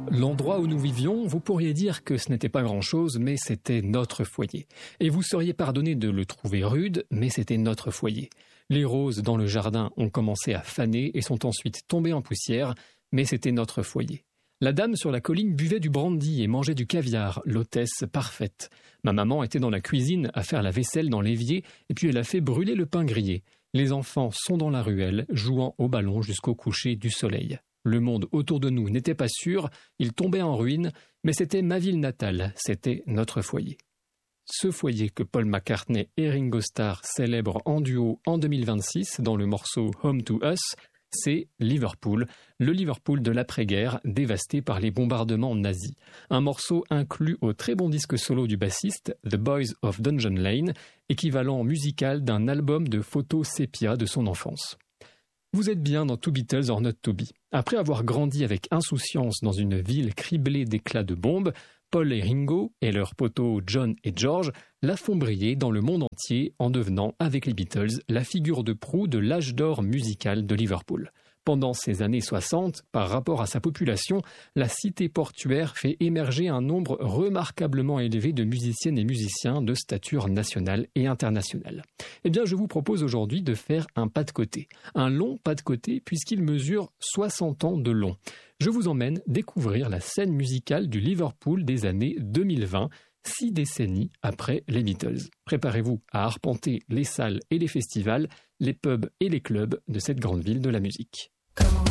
L'endroit où nous vivions, vous pourriez dire que ce n'était pas grand-chose, mais c'était notre foyer. Et vous seriez pardonné de le trouver rude, mais c'était notre foyer. Les roses dans le jardin ont commencé à faner et sont ensuite tombées en poussière, mais c'était notre foyer. La dame sur la colline buvait du brandy et mangeait du caviar, l'hôtesse parfaite. Ma maman était dans la cuisine à faire la vaisselle dans l'évier et puis elle a fait brûler le pain grillé. Les enfants sont dans la ruelle, jouant au ballon jusqu'au coucher du soleil. Le monde autour de nous n'était pas sûr, il tombait en ruine, mais c'était ma ville natale, c'était notre foyer. Ce foyer que Paul McCartney et Ringo Starr célèbrent en duo en 2026 dans le morceau Home to Us, c'est Liverpool, le Liverpool de l'après-guerre dévasté par les bombardements nazis. Un morceau inclus au très bon disque solo du bassiste The Boys of Dungeon Lane, équivalent musical d'un album de photos sépia de son enfance. Vous êtes bien dans To Beatles or Not To Be. Après avoir grandi avec insouciance dans une ville criblée d'éclats de bombes, Paul et Ringo et leurs potos John et George la font briller dans le monde entier en devenant, avec les Beatles, la figure de proue de l'âge d'or musical de Liverpool. Pendant ces années 60, par rapport à sa population, la cité portuaire fait émerger un nombre remarquablement élevé de musiciennes et musiciens de stature nationale et internationale. Eh bien, je vous propose aujourd'hui de faire un pas de côté. Un long pas de côté puisqu'il mesure 60 ans de long. Je vous emmène découvrir la scène musicale du Liverpool des années 2020, 6 décennies après les Beatles. Préparez-vous à arpenter les salles et les festivals, les pubs et les clubs de cette grande ville de la musique.